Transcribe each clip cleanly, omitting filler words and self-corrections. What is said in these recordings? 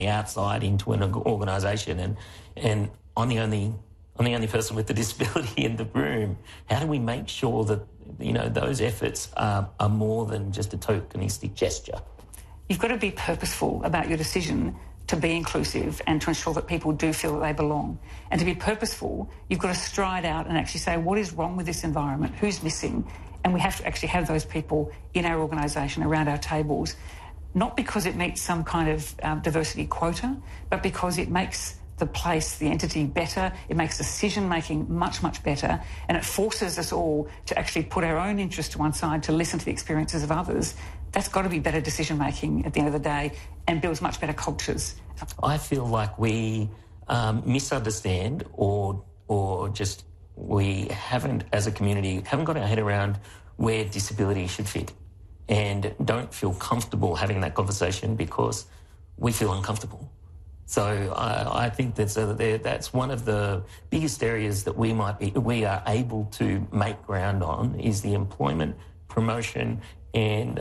outside into an organisation, and I'm the only person with a disability in the room. How do we make sure that those efforts are more than just a tokenistic gesture? You've got to be purposeful about your decision to be inclusive and to ensure that people do feel that they belong. And to be purposeful, you've got to stride out and actually say, what is wrong with this environment? Who's missing? And we have to actually have those people in our organisation around our tables, not because it meets some kind of diversity quota, but because it makes the place, the entity better, it makes decision-making much, much better, and it forces us all to actually put our own interests to one side, to listen to the experiences of others. That's got to be better decision-making at the end of the day and builds much better cultures. I feel like we misunderstand or just we haven't, as a community, haven't got our head around where disability should fit, and don't feel comfortable having that conversation because we feel uncomfortable. So I think that's one of the biggest areas that we are able to make ground on is the employment, promotion, and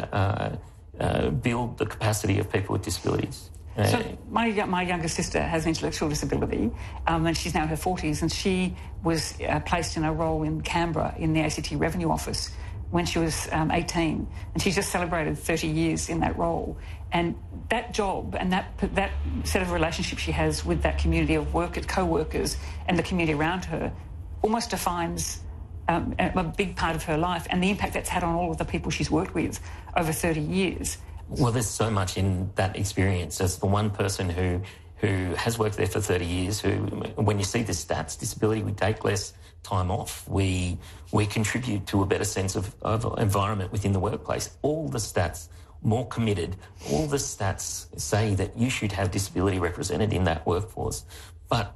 build the capacity of people with disabilities. So my younger sister has an intellectual disability, and she's now in her 40s, and she was placed in a role in Canberra in the ACT Revenue Office when she was 18, and she just celebrated 30 years in that role. And that job and that set of relationships she has with that community of co-workers and the community around her almost defines a big part of her life and the impact that's had on all of the people she's worked with over 30 years. Well, there's so much in that experience. As the one person who has worked there for 30 years, who, when you see the stats, disability, we take less time off, we contribute to a better sense of environment within the workplace. All the stats, more committed, all the stats say that you should have disability represented in that workforce. But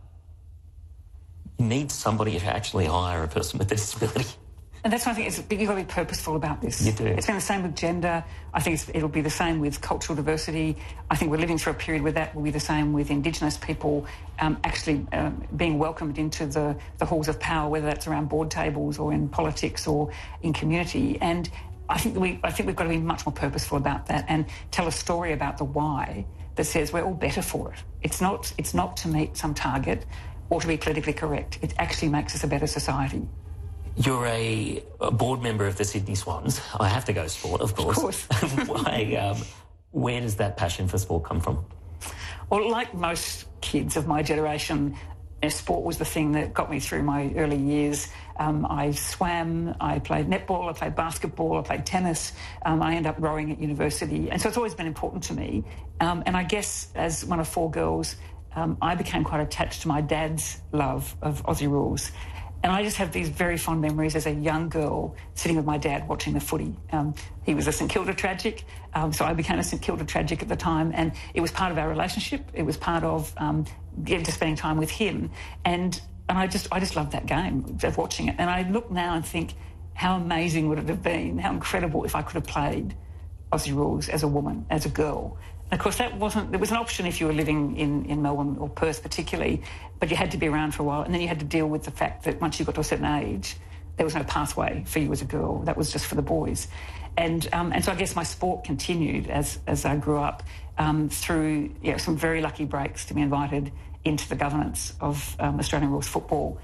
you need somebody to actually hire a person with a disability. And that's why I think you've got to be purposeful about this. You do. It's been the same with gender. I think it'll be the same with cultural diversity. I think we're living through a period where that will be the same with Indigenous people actually being welcomed into the halls of power, whether that's around board tables or in politics or in community. And I think we've got to be much more purposeful about that and tell a story about the why that says we're all better for it. It's not to meet some target or to be politically correct. It actually makes us a better society. You're a board member of the Sydney Swans. I have to go sport, of course. Of course. Where does that passion for sport come from? Well, like most kids of my generation, sport was the thing that got me through my early years. I swam, I played netball, I played basketball, I played tennis. I ended up rowing at university. And so it's always been important to me. And I guess as one of four girls, I became quite attached to my dad's love of Aussie rules. And I just have these very fond memories as a young girl sitting with my dad watching the footy. He was a St Kilda tragic, so I became a St Kilda tragic at the time, and it was part of our relationship. It was part of getting to spending time with him, and I just loved that game, of watching it. And I look now and think, how amazing would it have been, how incredible if I could have played Aussie rules as a woman, as a girl. And of course, there was an option if you were living in Melbourne or Perth particularly, but you had to be around for a while, and then you had to deal with the fact that once you got to a certain age, there was no pathway for you as a girl. That was just for the boys. And so I guess my sport continued as I grew up through some very lucky breaks to be invited into the governance of Australian rules football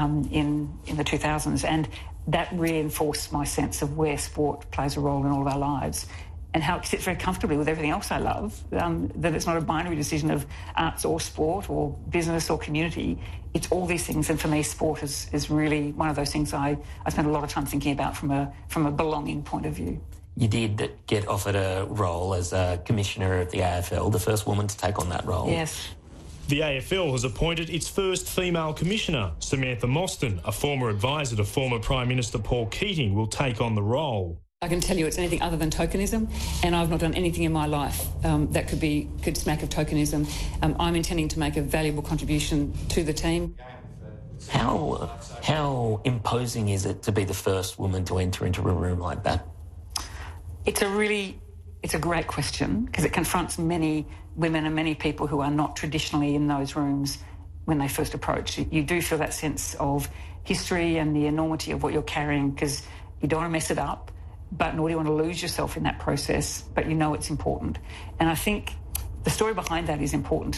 in the 2000s, and that reinforced my sense of where sport plays a role in all of our lives, and how it sits very comfortably with everything else I love, that it's not a binary decision of arts or sport or business or community. It's all these things, and for me, sport is really one of those things I spend a lot of time thinking about from a belonging point of view. You did get offered a role as a commissioner of the AFL, the first woman to take on that role. Yes. The AFL has appointed its first female commissioner. Samantha Mostyn, a former advisor to former Prime Minister Paul Keating, will take on the role. I can tell you it's anything other than tokenism, and I've not done anything in my life that could smack of tokenism. I'm intending to make a valuable contribution to the team. How imposing is it to be the first woman to enter into a room like that? It's a great question, because it confronts many women and many people who are not traditionally in those rooms when they first approach. You do feel that sense of history and the enormity of what you're carrying, because you don't want to mess it up, but nor do you want to lose yourself in that process, but you know it's important. And I think the story behind that is important.